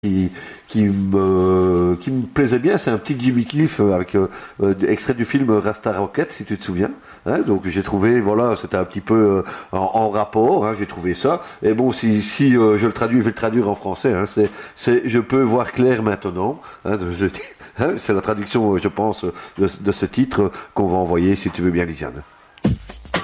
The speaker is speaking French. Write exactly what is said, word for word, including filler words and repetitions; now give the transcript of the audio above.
qui, qui me, qui me plaisait bien, c'est un petit Jimmy Cliff avec euh, euh, extrait du film Rasta Rocket, si tu te souviens. Hein, donc j'ai trouvé, voilà, c'était un petit peu euh, en, en rapport, hein, j'ai trouvé ça. Et bon, si, si euh, je le traduis, je vais le traduire en français. Hein, c'est, c'est, je peux voir clair maintenant. Hein, je, hein, c'est la traduction, je pense, de, de ce titre qu'on va envoyer, si tu veux bien, Lisiane.